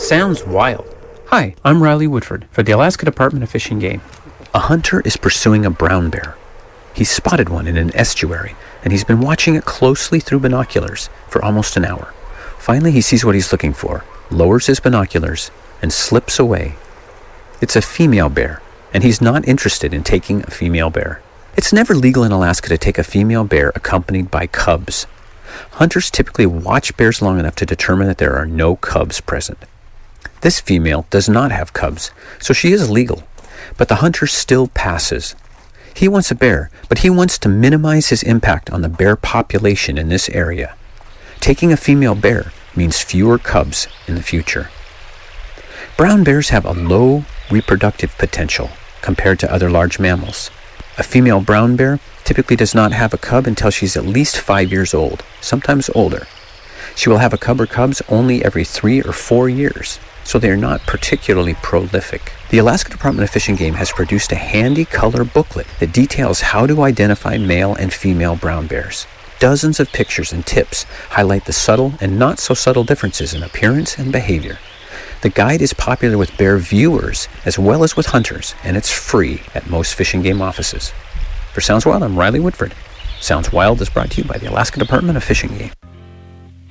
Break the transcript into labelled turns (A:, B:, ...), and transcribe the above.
A: Sounds wild. Hi, I'm Riley Woodford for the Alaska Department of Fish and Game. A hunter is pursuing a brown bear. He's spotted one in an estuary, and he's been watching it closely through binoculars for almost an hour. Finally, he sees what he's looking for, lowers his binoculars, and slips away. It's a female bear, and he's not interested in taking a female bear. It's never legal in Alaska to take a female bear accompanied by cubs. Hunters typically watch bears long enough to determine that there are no cubs present. This female does not have cubs, so she is legal, but the hunter still passes. He wants a bear, but he wants to minimize his impact on the bear population in this area. Taking a female bear means fewer cubs in the future. Brown bears have a low reproductive potential compared to other large mammals. A female brown bear typically does not have a cub until she's at least 5 years old, sometimes older. She will have a cub or cubs only every 3 or 4 years, so they are not particularly prolific. The Alaska Department of Fish and Game has produced a handy color booklet that details how to identify male and female brown bears. Dozens of pictures and tips highlight the subtle and not so subtle differences in appearance and behavior. The guide is popular with bear viewers as well as with hunters, and it's free at most Fish and Game offices. For Sounds Wild, I'm Riley Woodford. Sounds Wild is brought to you by the Alaska Department of Fish and Game.